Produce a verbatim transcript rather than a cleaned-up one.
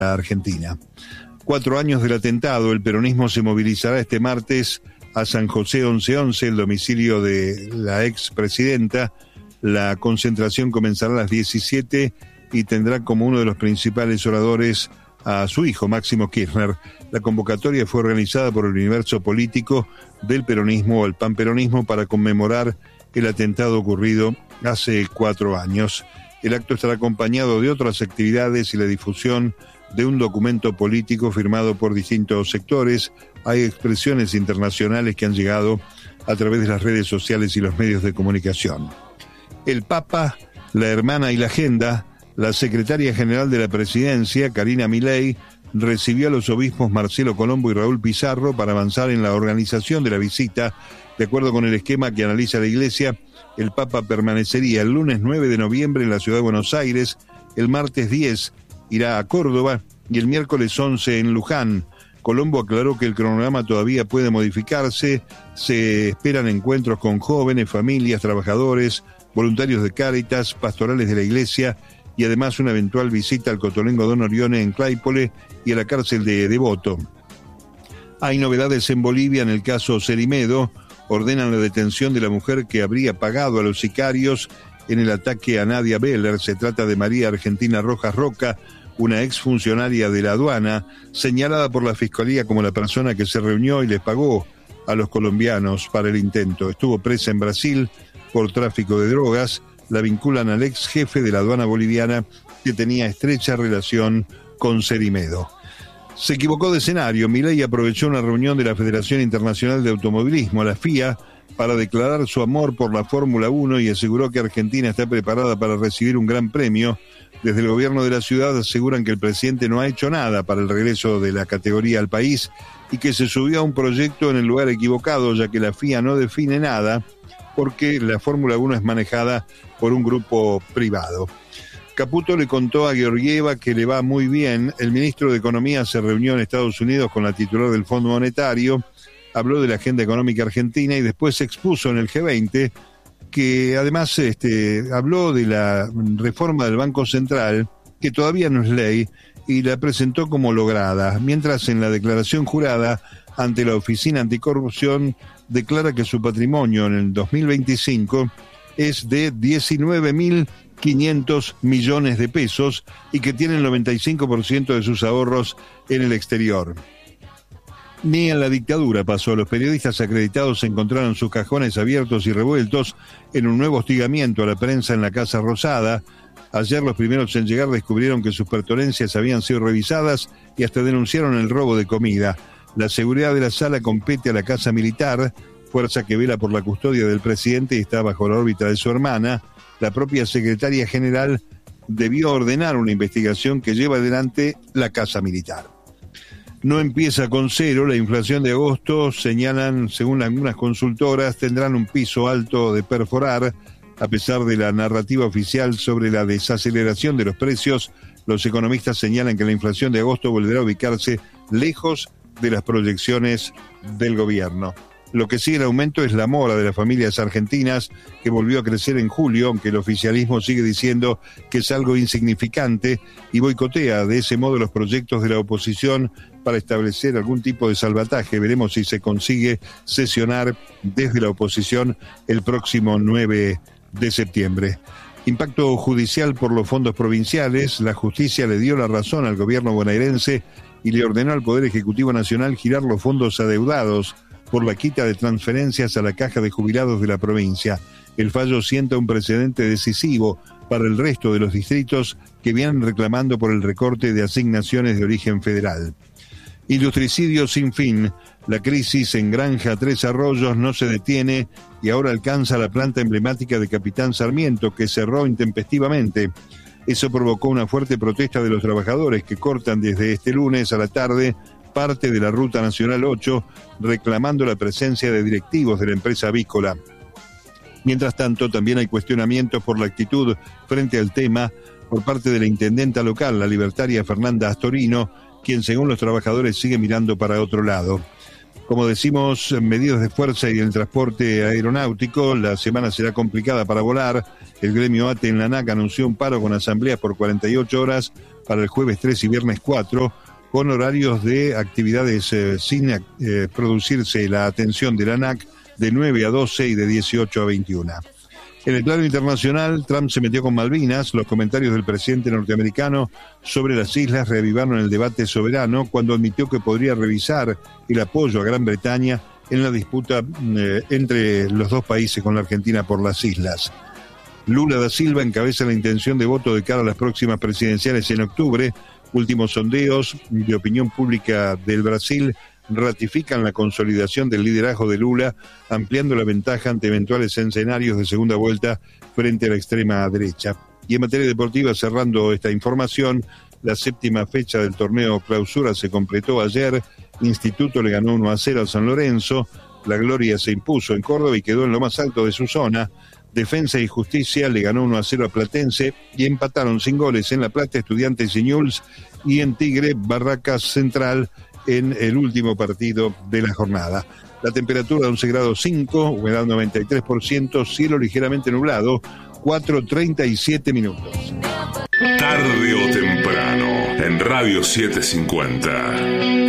Argentina. Cuatro años del atentado, el peronismo se movilizará este martes a San José once once, el domicilio de la expresidenta. La concentración comenzará a las diecisiete y tendrá como uno de los principales oradores a su hijo, Máximo Kirchner. La convocatoria fue organizada por el Universo Político del Peronismo o el Panperonismo para conmemorar el atentado ocurrido hace cuatro años. El acto estará acompañado de otras actividades y la difusión de un documento político firmado por distintos sectores. Hay expresiones internacionales que han llegado a través de las redes sociales y los medios de comunicación. El Papa, la Hermana y la Agenda. La secretaria general de la Presidencia, Karina Milei, recibió a los obispos Marcelo Colombo y Raúl Pizarro para avanzar en la organización de la visita. De acuerdo con el esquema que analiza la Iglesia, el Papa permanecería el lunes nueve de noviembre en la ciudad de Buenos Aires, el martes diez irá a Córdoba y el miércoles once en Luján. Colombo aclaró que el cronograma todavía puede modificarse. Se esperan encuentros con jóvenes, familias, trabajadores, voluntarios de Cáritas, pastorales de la Iglesia y además una eventual visita al Cotolengo Don Orione en Claypole y a la cárcel de Devoto. Hay novedades en Bolivia en el caso Cerimedo. Ordenan la detención de la mujer que habría pagado a los sicarios en el ataque a Nadia Beller. Se trata de María Argentina Rojas Roca, una exfuncionaria de la aduana, señalada por la Fiscalía como la persona que se reunió y les pagó a los colombianos para el intento. Estuvo presa en Brasil por tráfico de drogas. La vinculan al ex jefe de la aduana boliviana que tenía estrecha relación con Cerimedo. Se equivocó de escenario. Milei aprovechó una reunión de la Federación Internacional de Automovilismo, la F I A, para declarar su amor por la Fórmula uno y aseguró que Argentina está preparada para recibir un gran premio. Desde el gobierno de la ciudad aseguran que el presidente no ha hecho nada para el regreso de la categoría al país y que se subió a un proyecto en el lugar equivocado, ya que la F I A no define nada porque la Fórmula uno es manejada por un grupo privado. Caputo le contó a Georgieva que le va muy bien. El ministro de Economía se reunió en Estados Unidos con la titular del Fondo Monetario, habló de la agenda económica argentina y después se expuso en el G veinte, que además este, habló de la reforma del Banco Central, que todavía no es ley, y la presentó como lograda, mientras en la declaración jurada ante la Oficina Anticorrupción declara que su patrimonio en el dos mil veinticinco es de diecinueve mil quinientos millones de pesos y que tiene el noventa y cinco por ciento de sus ahorros en el exterior. Ni en la dictadura pasó. Los periodistas acreditados encontraron sus cajones abiertos y revueltos en un nuevo hostigamiento a la prensa en la Casa Rosada. Ayer los primeros en llegar descubrieron que sus pertenencias habían sido revisadas y hasta denunciaron el robo de comida. La seguridad de la sala compete a la Casa Militar, fuerza que vela por la custodia del presidente y está bajo la órbita de su hermana. La propia secretaria general debió ordenar una investigación que lleva adelante la Casa Militar. No empieza con cero. La inflación de agosto, señalan, según algunas consultoras, tendrán un piso alto de perforar. A pesar de la narrativa oficial sobre la desaceleración de los precios, los economistas señalan que la inflación de agosto volverá a ubicarse lejos de las proyecciones del gobierno. Lo que sigue en aumento es la mora de las familias argentinas, que volvió a crecer en julio, aunque el oficialismo sigue diciendo que es algo insignificante y boicotea de ese modo los proyectos de la oposición para establecer algún tipo de salvataje. Veremos si se consigue sesionar desde la oposición el próximo nueve de septiembre. Impacto judicial por los fondos provinciales. La justicia le dio la razón al gobierno bonaerense y le ordenó al Poder Ejecutivo Nacional girar los fondos adeudados por la quita de transferencias a la caja de jubilados de la provincia. El fallo sienta un precedente decisivo para el resto de los distritos que vienen reclamando por el recorte de asignaciones de origen federal. Industricidio sin fin. La crisis en Granja Tres Arroyos no se detiene y ahora alcanza la planta emblemática de Capitán Sarmiento, que cerró intempestivamente. Eso provocó una fuerte protesta de los trabajadores que cortan desde este lunes a la tarde parte de la Ruta Nacional ocho, reclamando la presencia de directivos de la empresa avícola. Mientras tanto, también hay cuestionamientos por la actitud frente al tema por parte de la intendenta local, la libertaria Fernanda Astorino, quien según los trabajadores sigue mirando para otro lado. Como decimos, medidas de fuerza y el transporte aeronáutico. La semana será complicada para volar. El gremio ATE en la ANAC anunció un paro con asambleas por cuarenta y ocho horas para el jueves tres y viernes cuatro, con horarios de actividades eh, sin eh, producirse la atención de la ANAC de nueve a doce y de dieciocho a veintiuno. En el plano internacional, Trump se metió con Malvinas. Los comentarios del presidente norteamericano sobre las islas reavivaron el debate soberano cuando admitió que podría revisar el apoyo a Gran Bretaña en la disputa eh, entre los dos países con la Argentina por las islas. Lula da Silva encabeza la intención de voto de cara a las próximas presidenciales en octubre. Últimos sondeos de opinión pública del Brasil ratifican la consolidación del liderazgo de Lula, ampliando la ventaja ante eventuales escenarios de segunda vuelta frente a la extrema derecha. Y en materia deportiva, cerrando esta información, la séptima fecha del torneo Clausura se completó ayer. Instituto le ganó uno a cero a San Lorenzo. La Gloria se impuso en Córdoba y quedó en lo más alto de su zona. Defensa y Justicia le ganó uno a cero a Platense y empataron sin goles en La Plata Estudiantes y Newell's, y en Tigre Barracas Central en el último partido de la jornada. La temperatura de once grados cinco, humedad noventa y tres por ciento, cielo ligeramente nublado, cuatro treinta y siete minutos. Tarde o temprano, en Radio setecientos cincuenta.